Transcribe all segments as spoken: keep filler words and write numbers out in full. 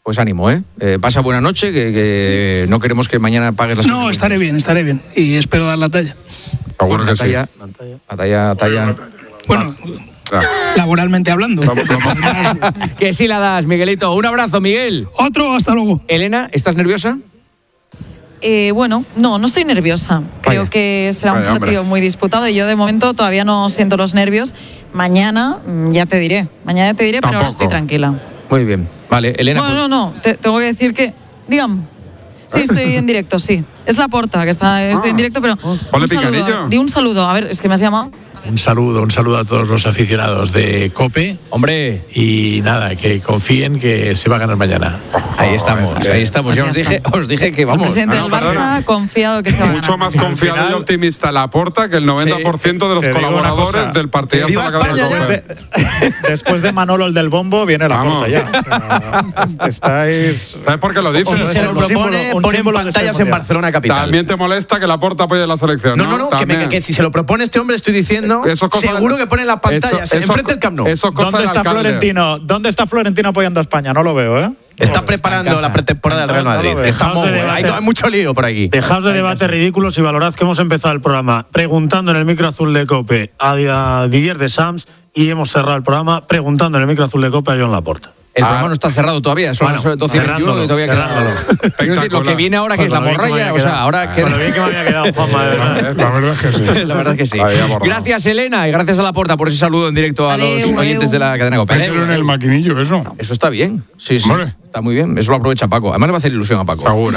Pues ánimo, ¿eh? eh pasa buena noche, que, que no queremos que mañana pagues las... No, estaré bien, estaré bien. Y espero dar la talla. Seguro que talla, sí. La talla, talla... Bueno, ah. laboralmente hablando. Vamos, vamos. Que sí la das, Miguelito. Un abrazo, Miguel. Otro, hasta luego. Elena, ¿estás nerviosa? Eh, bueno, no, no estoy nerviosa. Creo Vaya. que será un Vaya, partido hombre. muy disputado y yo de momento todavía no siento los nervios. Mañana mm, ya te diré, mañana ya te diré, pero ahora Tampoco. estoy tranquila. Muy bien. Vale, Elena. Bueno, pues- no, no, te, tengo que decir que, digan, sí, estoy en directo, sí. Es la Porta, que está, estoy en directo, pero Ponle un saludo, picanillo. di un saludo, a ver, es que me has llamado. Un saludo, un saludo a todos los aficionados de COPE. Hombre, Y nada, que confíen que se va a ganar mañana. ahí estamos, ahí estamos. Pues Ya ya os dije, está. os dije que El vamos. presidente ah, del no, Barça perdona. confiado que se va a ganar. Mucho más Al confiado final, y optimista Laporta que el noventa por ciento de los te digo una colaboradores cosa. del partidazo de Viva la cadena España, Cope. desde- después de Manolo el del bombo viene la Vamos. Porta ya. O sea, estáis... ¿Sabes por qué lo dices? Si se lo Lo propone, símbolo- un pone símbolo de este pantallas en mundial. Barcelona capital. También te molesta que Laporta apoye la selección. No, no, no, que, me- También. que si se lo propone este hombre, estoy diciendo, Eso es cosa seguro de- que pone las pantallas eso- eso- enfrente del Camp Nou. Eso es cosa ¿Dónde del está alcalde. Florentino? ¿Dónde está Florentino apoyando a España? No lo veo, ¿eh? Está preparando la pretemporada del Real No lo Madrid. veo. Estamos, Dejaos de hay, debate. hay mucho lío por aquí. Dejaos de debate ridículos y valorad que hemos empezado el programa preguntando en el micro azul de COPE a, a Didier Deschamps y hemos cerrado el programa preguntando en el micro azul de COPE a Joan Laporta. El Ah. programa no está cerrado todavía, son Bueno, las doce y veintiuno y todavía queda. cerrándolo. Quiero decir, lo que viene ahora, que es la Con lo bien que me morralla, había o sea, quedado. ahora Con queda. lo bien que me había quedado, Juanma, de verdad. La verdad es que sí. La verdad es que sí. Ahí, borrado. Gracias, Elena, y gracias a Laporta por ese saludo en directo a Adeu, los oyentes adeu. de la cadena Cope. Mételo en el maquinillo, eso. Eso está bien. Sí, sí. Hombre. Está muy bien. Eso lo aprovecha Paco. Además le va a hacer ilusión a Paco. Seguro.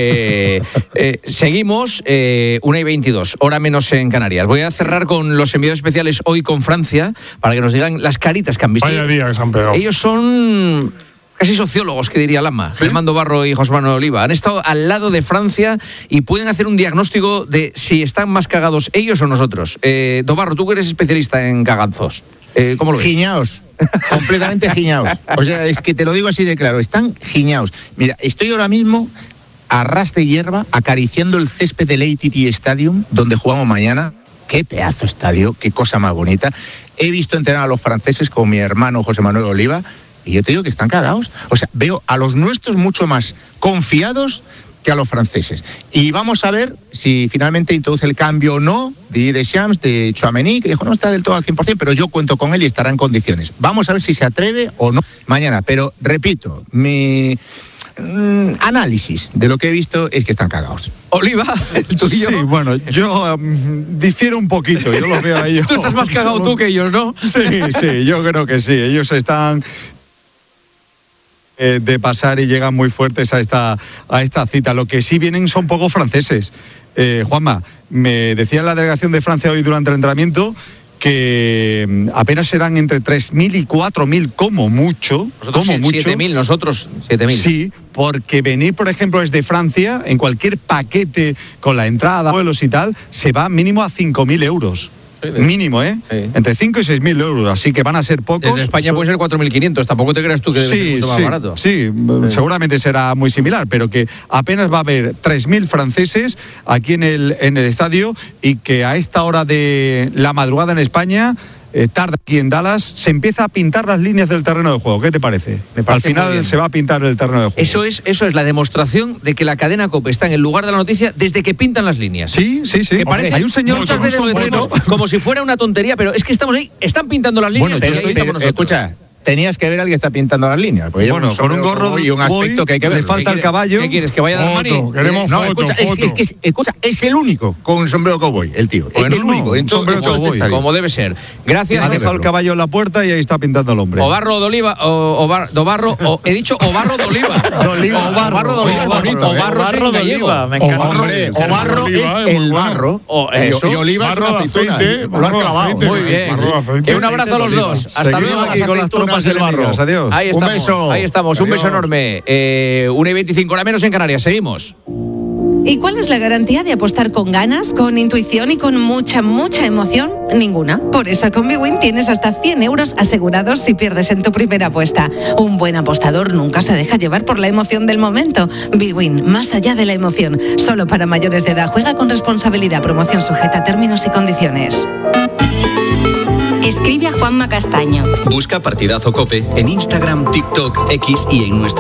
Eh, eh, seguimos, eh, una y veintidós, hora menos en Canarias. Voy a cerrar con los enviados especiales hoy con Francia para que nos digan las caritas que han visto. Vaya día que se han pegado. Ellos son casi sociólogos, que diría Lama, ¿Sí? Armando Barro y José Manuel Oliva. Han estado al lado de Francia y pueden hacer un diagnóstico de si están más cagados ellos o nosotros. Eh, Dobarro, tú que eres especialista en cagazos. Eh, ¿Cómo lo ves? Giñaos, completamente giñaos. O sea, es que te lo digo así de claro, están giñaos. Mira, estoy ahora mismo a ras de hierba acariciando el césped del A T T Stadium, donde jugamos mañana. Qué pedazo estadio, qué cosa más bonita. He visto entrenar a los franceses con mi hermano José Manuel Oliva y yo te digo que están cagados. O sea, veo a los nuestros mucho más confiados que a los franceses. Y vamos a ver si finalmente introduce el cambio o no de Deschamps, de Tchouaméni, que dijo no está del todo al cien por ciento, pero yo cuento con él y estará en condiciones. Vamos a ver si se atreve o no mañana. Pero, repito, mi mm, análisis de lo que he visto es que están cagados. Oliva, el tuyo. Sí, bueno, yo um, difiero un poquito, yo los veo a ellos. Tú estás más cagado tú que ellos, ¿no? Sí, sí, yo creo que sí. Ellos están eh, de pasar y llegan muy fuertes a esta, a esta cita. Lo que sí vienen son pocos franceses. Eh, Juanma, me decía la delegación de Francia hoy durante el entrenamiento que mm, apenas serán entre tres mil y cuatro mil como mucho. Nosotros como mucho. siete mil, nosotros siete mil. Sí, porque venir, por ejemplo, desde Francia, en cualquier paquete con la entrada, vuelos y tal, se va mínimo a cinco mil euros. Sí, Mínimo, ¿eh? Sí. Entre cinco y seis mil euros, así que van a ser pocos. Desde España puede ser cuatro mil quinientos, tampoco te creas tú que debe ser Sí, mucho más sí, barato. sí, seguramente será muy similar, pero que apenas va a haber tres mil franceses aquí en el, en el estadio y que a esta hora de la madrugada en España, eh, tarde aquí en Dallas, se empieza a pintar las líneas del terreno de juego. ¿Qué te parece? Me parece Al muy final bien. se va a pintar el terreno de juego. Eso es, eso es la demostración de que la cadena COPE está en el lugar de la noticia desde que pintan las líneas. Sí, sí, sí. Que parece, Hay un señor muchas con veces un lo decimos sombrero. como si fuera una tontería, pero es que estamos ahí, están pintando las líneas Bueno, y yo ahí estoy- estamos nosotros. Escucha, tenías que ver al que está pintando las líneas. porque lleva Bueno, con un sombrero gorro y un aspecto voy, que hay que ver. le falta ¿Qué el quiere- caballo. ¿Qué quieres? ¿Que vaya a dar Foto, Mani? queremos No, foto, escucha, es, foto. es que es, escucha, es el único con un sombrero cowboy, el tío. Bueno, es el no, único. un en todo- sombrero en todo este cowboy. estadio. Como debe ser. Gracias. Ha dejado el caballo en la puerta y ahí está pintando el hombre. Obarro de Oliva, o, Obar- Dobarro, o, he dicho Obarro de Oliva. Oliva. Obarro de Oliva, Obarro, bonito, ¿eh? Obarro sí, Obarro de gallego. Oliva, me Obarro. encanta. Hombre, Sí, Obarro oliva, es es muy el bueno. barro O y- eso. y oliva es Barro una de aceituna. aceite, ¿eh? Lo barro han de clavado. aceite. Muy bien. Barro de aceite. Un abrazo a los dos. Hasta Seguimos luego. aquí con las Aceitunas tropas del barro. enemigas. Adiós. Ahí Un estamos, beso. ahí estamos, un Adiós. beso enorme. Eh, una y veinticinco, hora menos en Canarias, seguimos. ¿Y cuál es la garantía de apostar con ganas, con intuición y con mucha, mucha emoción? Ninguna. Por eso con Bwin tienes hasta cien euros asegurados si pierdes en tu primera apuesta. Un buen apostador nunca se deja llevar por la emoción del momento. Bwin, más allá de la emoción. Solo para mayores de edad. Juega con responsabilidad. Promoción sujeta a términos y condiciones. Escribe a Juanma Castaño. Busca Partidazo COPE en Instagram, TikTok, X y en nuestro